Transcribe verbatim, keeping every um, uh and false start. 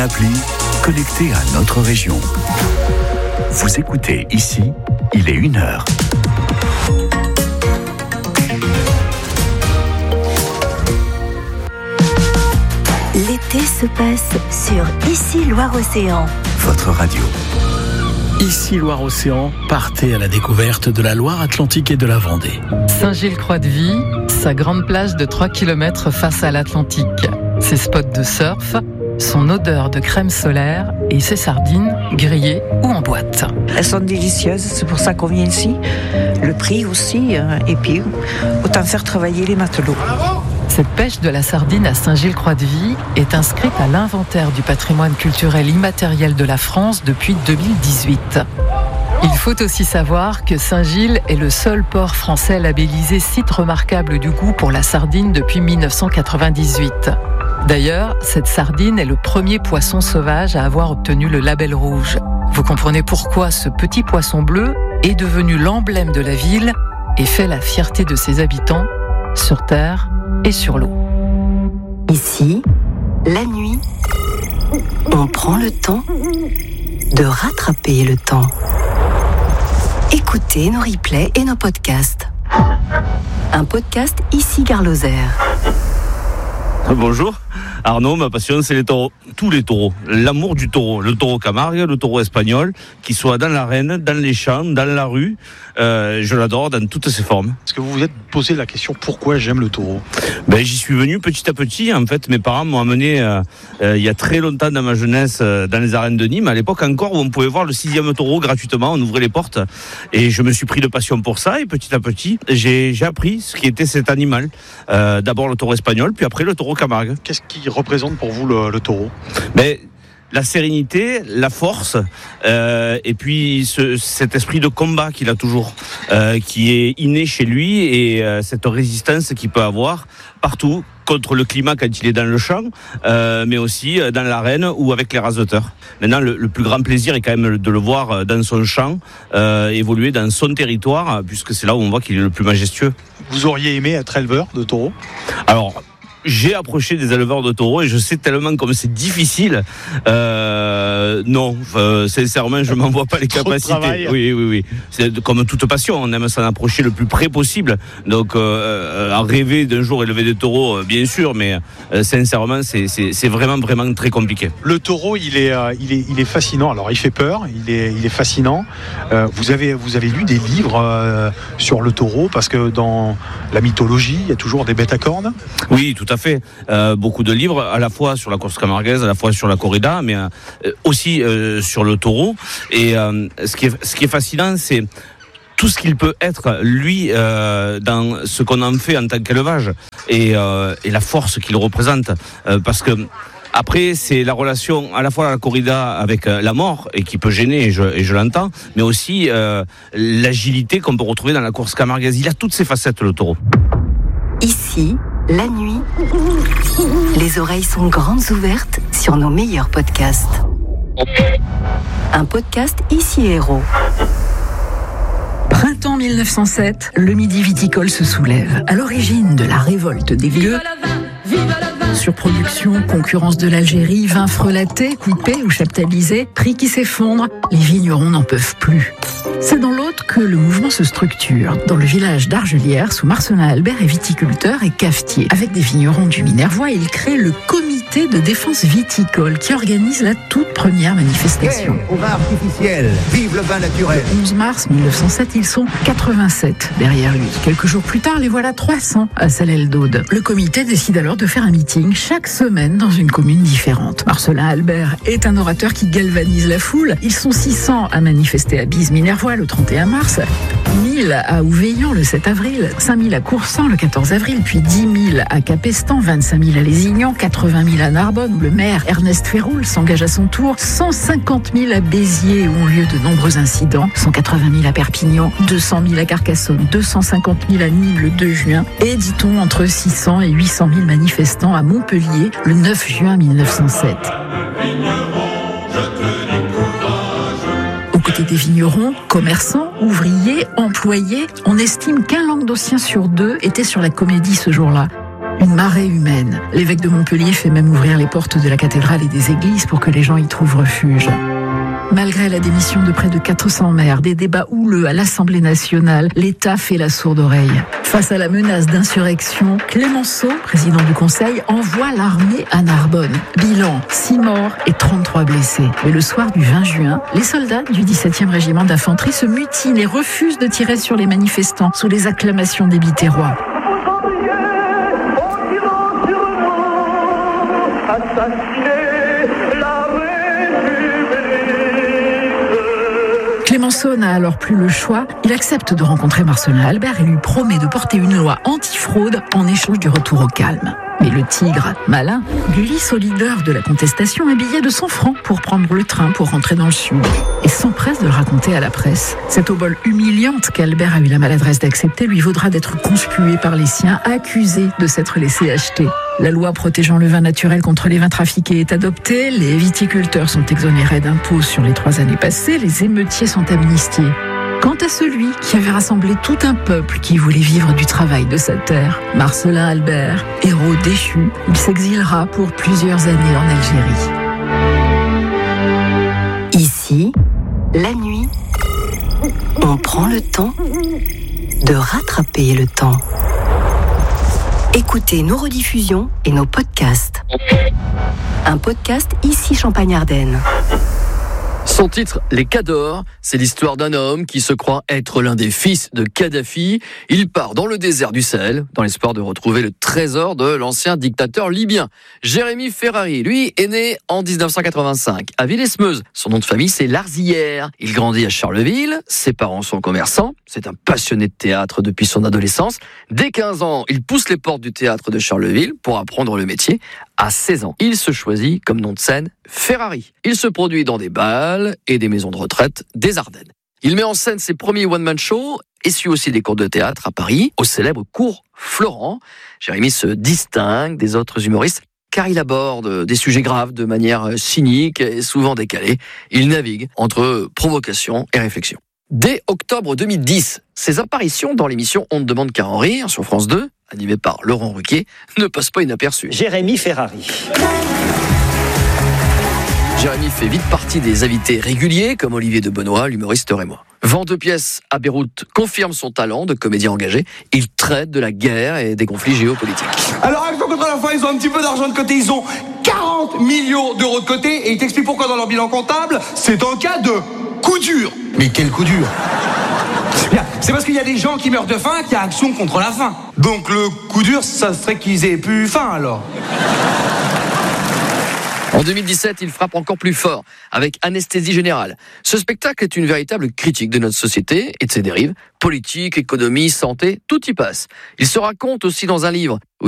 Appli connecté à notre région. Vous écoutez ici, il est une heure. L'été se passe sur Ici Loire-Océan. Votre radio. Ici Loire-Océan, partez à la découverte de la Loire-Atlantique et de la Vendée. Saint-Gilles-Croix-de-Vie, sa grande plage de trois kilomètres face à l'Atlantique. Ses spots de surf, son odeur de crème solaire et ses sardines grillées ou en boîte. Elles sont délicieuses, c'est pour ça qu'on vient ici. Le prix aussi, et puis autant faire travailler les matelots. Cette pêche de la sardine à Saint-Gilles-Croix-de-Vie est inscrite à l'inventaire du patrimoine culturel immatériel de la France depuis deux mille dix-huit. Il faut aussi savoir que Saint-Gilles est le seul port français labellisé site remarquable du goût pour la sardine depuis mille neuf cent quatre-vingt-dix-huit. D'ailleurs, cette sardine est le premier poisson sauvage à avoir obtenu le label rouge. Vous comprenez pourquoi ce petit poisson bleu est devenu l'emblème de la ville et fait la fierté de ses habitants sur terre et sur l'eau. Ici, la nuit, on prend le temps de rattraper le temps. Écoutez nos replays et nos podcasts. Un podcast Ici Gare Lozère. Bonjour, Arnaud, ma passion c'est les taureaux, tous les taureaux, l'amour du taureau, le taureau Camargue, le taureau espagnol, qu'il soit dans l'arène, dans les champs, dans la rue, euh, je l'adore dans toutes ses formes. Est-ce que vous vous êtes posé la question pourquoi j'aime le taureau ? Ben, j'y suis venu petit à petit, en fait mes parents m'ont amené euh, euh, il y a très longtemps dans ma jeunesse euh, dans les arènes de Nîmes, à l'époque encore où on pouvait voir le sixième taureau gratuitement, on ouvrait les portes et je me suis pris de passion pour ça et petit à petit j'ai, j'ai appris ce qui était cet animal, euh, d'abord le taureau espagnol puis après le taureau Camargue. Qu'est-ce qui représente pour vous le, le taureau ? Ben, la sérénité, la force, euh, et puis ce, cet esprit de combat qu'il a toujours, euh, qui est inné chez lui, et euh, cette résistance qu'il peut avoir partout, contre le climat quand il est dans le champ, euh, mais aussi dans l'arène ou avec les raseteurs. Maintenant, le, le plus grand plaisir est quand même de le voir dans son champ, euh, évoluer dans son territoire, puisque c'est là où on voit qu'il est le plus majestueux. Vous auriez aimé être éleveur de taureaux ? Alors, j'ai approché des éleveurs de taureaux et je sais tellement comme c'est difficile. Euh, non, euh, sincèrement, je m'en vois pas les capacités. Oui, oui, oui. C'est comme toute passion, on aime s'en approcher le plus près possible. Donc, euh, à rêver d'un jour élever des taureaux, euh, bien sûr, mais euh, sincèrement, c'est, c'est, c'est vraiment, vraiment très compliqué. Le taureau, il est, euh, il est, il est fascinant. Alors, il fait peur, il est, il est fascinant. Euh, vous avez, vous avez lu des livres euh, sur le taureau parce que dans la mythologie, il y a toujours des bêtes à cornes. Oui, tout à fait. Euh, beaucoup de livres, à la fois sur la course camarguaise, à la fois sur la corrida, mais euh, aussi euh, sur le taureau. Et euh, ce qui est, ce qui est fascinant, c'est tout ce qu'il peut être, lui, euh, dans ce qu'on en fait en tant qu'élevage, et, euh, et la force qu'il représente. Euh, parce que après, c'est la relation à la fois la corrida avec euh, la mort, et qui peut gêner, et je, et je l'entends, mais aussi euh, l'agilité qu'on peut retrouver dans la course camarguaise. Il a toutes ses facettes, le taureau. Ici, la nuit, les oreilles sont grandes ouvertes sur nos meilleurs podcasts. Un podcast Ici Héros. Printemps mille neuf cent sept, le Midi viticole se soulève. À l'origine de la révolte des vieux, surproduction, concurrence de l'Algérie, vin frelaté, coupé ou chaptalisé, prix qui s'effondrent, les vignerons n'en peuvent plus. C'est dans l'Aude que le mouvement se structure. Dans le village d'Argelières, où Marcelin Albert est viticulteur et cavetier. Avec des vignerons du Minervois, il crée le comité de défense viticole qui organise la toute première manifestation. Au vin artificiel, vive le vin naturel. Le onze mars mille neuf cent sept, ils sont quatre-vingt-sept derrière lui. Quelques jours plus tard, les voilà trois cents à Salelles-d'Aude. Le comité décide alors de faire un meeting chaque semaine dans une commune différente. Marcelin Albert est un orateur qui galvanise la foule. Ils sont six cents à manifester à Bise-Minervois le trente et un mars, mille à Ouveillan le sept avril, cinq mille à Coursan le quatorze avril, puis dix mille à Capestan, vingt-cinq mille à Lézignan, quatre-vingt mille à Narbonne, où le maire Ernest Féroul s'engage à son tour, cent cinquante mille à Béziers, où ont lieu de nombreux incidents, cent quatre-vingt mille à Perpignan, deux cent mille à Carcassonne, deux cent cinquante mille à Nîmes le deux juin, et dit-on entre six cents et huit cent mille manifestants à Montpellier le neuf juin mille neuf cent sept. Aux côtés des vignerons, commerçants, ouvriers, employés, on estime qu'un Languedocien sur deux était sur la comédie ce jour-là. Une une marée humaine. L'évêque de Montpellier fait même ouvrir les portes de la cathédrale et des églises pour que les gens y trouvent refuge. Malgré la démission de près de quatre cents maires, des débats houleux à l'Assemblée nationale, l'État fait la sourde oreille. Face à la menace d'insurrection, Clémenceau, président du Conseil, envoie l'armée à Narbonne. Bilan, six morts et trente-trois blessés. Mais le soir du vingt juin, les soldats du dix-septième régiment d'infanterie se mutinent et refusent de tirer sur les manifestants sous les acclamations des Biterrois. Clémenceau n'a alors plus le choix. Il accepte de rencontrer Marcellin Albert et lui promet de porter une loi anti-fraude en échange du retour au calme. Mais le tigre, malin, glisse au leader de la contestation un billet de cent francs pour prendre le train pour rentrer dans le sud. Et s'empresse de le raconter à la presse. Cette obole humiliante qu'Albert a eu la maladresse d'accepter lui vaudra d'être conspué par les siens, accusé de s'être laissé acheter. La loi protégeant le vin naturel contre les vins trafiqués est adoptée, les viticulteurs sont exonérés d'impôts sur les trois années passées, les émeutiers sont amnistiés. Quant à celui qui avait rassemblé tout un peuple qui voulait vivre du travail de sa terre, Marcellin Albert, héros déchu, il s'exilera pour plusieurs années en Algérie. Ici, la nuit, on prend le temps de rattraper le temps. Écoutez nos rediffusions et nos podcasts. Un podcast Ici Champagne-Ardenne. Son titre, Les Cadors, c'est l'histoire d'un homme qui se croit être l'un des fils de Kadhafi. Il part dans le désert du Sahel, dans l'espoir de retrouver le trésor de l'ancien dictateur libyen. Jérémy Ferrari, lui, est né en dix-neuf cent quatre-vingt-cinq, à Villesmeuse. Son nom de famille, c'est Larzillière. Il grandit à Charleville, ses parents sont commerçants. C'est un passionné de théâtre depuis son adolescence. Dès quinze ans, il pousse les portes du théâtre de Charleville pour apprendre le métier. À seize ans, il se choisit comme nom de scène Ferrari. Il se produit dans des bals et des maisons de retraite des Ardennes. Il met en scène ses premiers one-man shows et suit aussi des cours de théâtre à Paris, au célèbre cours Florent. Jérémy se distingue des autres humoristes car il aborde des sujets graves de manière cynique et souvent décalée. Il navigue entre provocation et réflexion. Dès octobre deux mille dix, ses apparitions dans l'émission On ne demande qu'à en rire sur France deux, animée par Laurent Ruquier, ne passent pas inaperçues. Jérémy Ferrari. Jérémy fait vite partie des invités réguliers, comme Olivier de Benoît, l'humoriste rémois. Vend de pièces à Beyrouth confirme son talent de comédien engagé. Il traite de la guerre et des conflits géopolitiques. Alors, Action contre la faim, ils ont un petit peu d'argent de côté. Ils ont quarante millions d'euros de côté. Et ils t'expliquent pourquoi dans leur bilan comptable, c'est un cas de coup dur. Mais quel coup dur? C'est parce qu'il y a des gens qui meurent de faim qu'il y a Action contre la faim. Donc le coup dur, ça serait qu'ils aient plus faim alors. En deux mille dix-sept, il frappe encore plus fort, avec Anesthésie Générale. Ce spectacle est une véritable critique de notre société et de ses dérives. Politique, économie, santé, tout y passe. Il se raconte aussi dans un livre